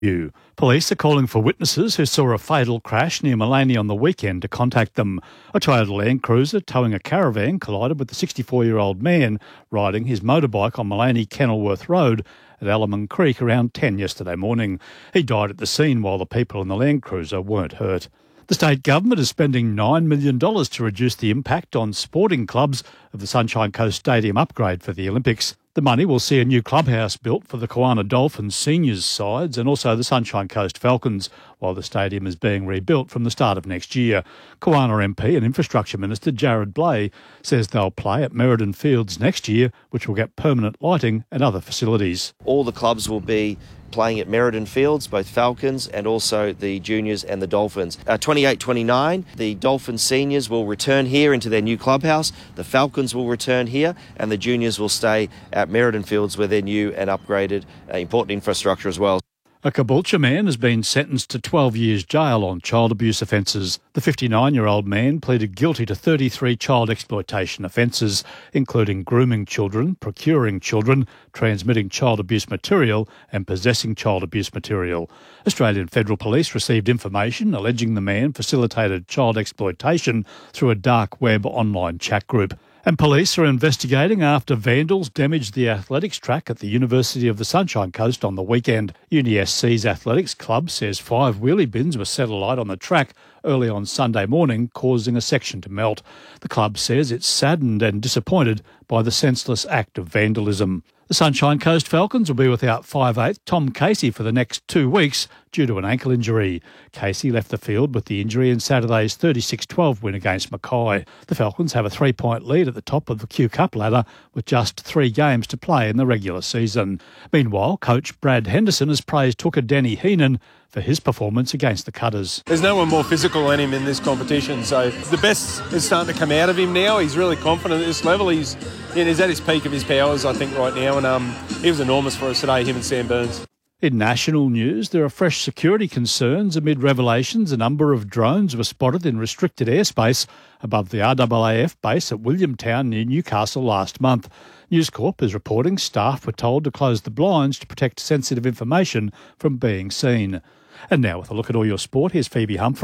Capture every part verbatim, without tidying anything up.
You. Police are calling for witnesses who saw a fatal crash near Maleny on the weekend to contact them. A Toyota Land Cruiser towing a caravan collided with a sixty-four-year-old man riding his motorbike on Maleny Kenilworth Road at Alaman Creek around ten yesterday morning. He died at the scene while the people in the Land Cruiser weren't hurt. The state government is spending nine million dollars to reduce the impact on sporting clubs of the Sunshine Coast Stadium upgrade for the Olympics. The money will see a new clubhouse built for the Kawana Dolphins seniors sides and also the Sunshine Coast Falcons, while the stadium is being rebuilt from the start of next year. Kawana M P and Infrastructure Minister Jared Blay says they'll play at Merredin Fields next year, which will get permanent lighting and other facilities. All the clubs will be playing at Merredin Fields, both Falcons and also the Juniors and the Dolphins. Uh, twenty-eight twenty-nine, the Dolphins seniors will return here into their new clubhouse, the Falcons will return here, and the Juniors will stay at Merredin Fields with their new and upgraded uh, important infrastructure as well. A Caboolture man has been sentenced to twelve years jail on child abuse offences. The fifty-nine-year-old man pleaded guilty to thirty-three child exploitation offences, including grooming children, procuring children, transmitting child abuse material and possessing child abuse material. Australian Federal Police received information alleging the man facilitated child exploitation through a dark web online chat group. And police are investigating after vandals damaged the athletics track at the University of the Sunshine Coast on the weekend. Uni S C's athletics club says five wheelie bins were set alight on the track early on Sunday morning, causing a section to melt. The club says it's saddened and disappointed by the senseless act of vandalism. The Sunshine Coast Falcons will be without five eighth Tom Casey for the next two weeks due to an ankle injury. Casey left the field with the injury in Saturday's thirty-six twelve win against Mackay. The Falcons have a three-point lead at the top of the Q Cup ladder with just three games to play in the regular season. Meanwhile, coach Brad Henderson has praised hooker Danny Heenan for his performance against the Cutters. There's no one more physical than him in this competition, so the best is starting to come out of him now. He's really confident at this level. He's, you know, he's at his peak of his powers, I think, right now, and um, he was enormous for us today, him and Sam Burns. In national news, there are fresh security concerns amid revelations a number of drones were spotted in restricted airspace above the R A A F base at Williamtown near Newcastle last month. News Corp is reporting staff were told to close the blinds to protect sensitive information from being seen. And now with a look at all your sport, here's Phoebe Humphrey.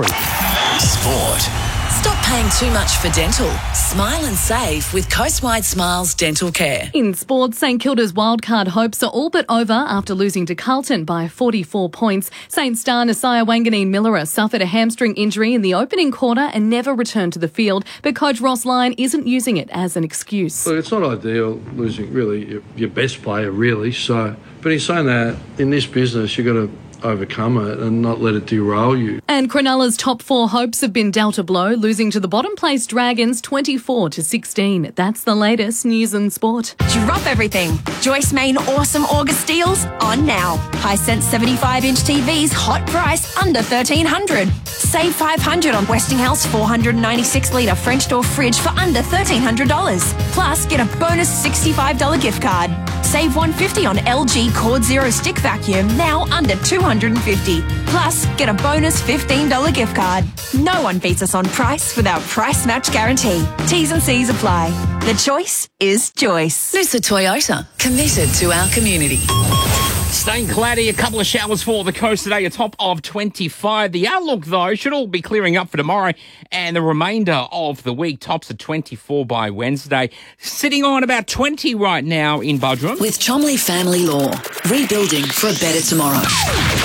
Sport. Stop paying too much for dental. Smile and save with Coastwide Smiles Dental Care. In sports, St Kilda's wildcard hopes are all but over after losing to Carlton by forty-four points. Saint star Nasiah Wanganeen-Millera suffered a hamstring injury in the opening quarter and never returned to the field, but coach Ross Lyon isn't using it as an excuse. Look, it's not ideal losing really your, your best player, really. So, but he's saying that in this business, you've got to overcome it and not let it derail you. And Cronulla's top four hopes have been dealt a blow, losing to the bottom place Dragons twenty-four to sixteen. That's the latest news and sport. Drop everything. Joyce Main awesome August deals on now. Hisense seventy-five inch T Vs hot price under thirteen hundred dollars. Save five hundred dollars on Westinghouse four hundred ninety-six litre French door fridge for under thirteen hundred dollars. Plus get a bonus sixty-five dollars gift card. Save one hundred fifty dollars on L G Cord Zero stick vacuum, now under two hundred fifty dollars. Plus get a bonus fifteen dollars gift card. No one beats us on price without price match guarantee. T's and C's apply. The choice is Joyce. Noosa Toyota, committed to our community. Staying cloudy, a couple of showers for the coast today, a top of twenty-five. The outlook, though, should all be clearing up for tomorrow and the remainder of the week. Tops at twenty-four by Wednesday. Sitting on about twenty right now in Budrum. With Chomley Family Law, rebuilding for a better tomorrow.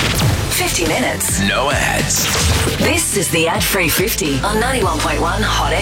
fifty minutes. No ads. This is the Ad Free fifty on ninety-one point one Hot F M.